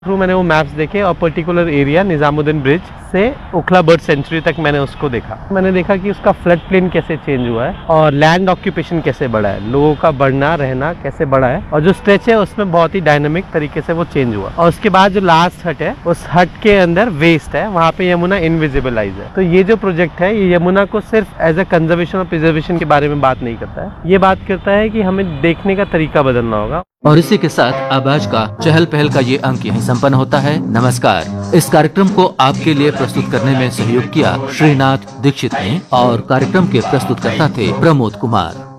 Through मैंने वो maps देखे और पर्टिकुलर एरिया निजामुद्दीन ब्रिज से ओखला बर्ड सेंचुरी तक मैंने उसको देखा। मैंने देखा कि उसका फ्लड प्लेन कैसे चेंज हुआ है और लैंड ऑक्यूपेशन कैसे बढ़ा है, लोगों का बढ़ना रहना कैसे बढ़ा है, और जो स्ट्रेच है उसमें बहुत ही डायनामिक तरीके से वो चेंज हुआ। और उसके बाद जो लास्ट हट है, उस हट के अंदर वेस्ट है, वहाँ पे यमुना इनविजिबलाइज है। तो ये जो प्रोजेक्ट है, ये यमुना को सिर्फ एज अ कंजर्वेशन और प्रिजर्वेशन के बारे में बात नहीं करता है, ये बात करता है कि हमें देखने का तरीका बदलना होगा। और इसी के साथ अब आज का चहल पहल का ये अंक यहीं संपन्न होता है। नमस्कार। इस कार्यक्रम को आपके लिए प्रस्तुत करने में सहयोग किया श्रीनाथ दीक्षित ने और कार्यक्रम के प्रस्तुतकर्ता थे प्रमोद कुमार।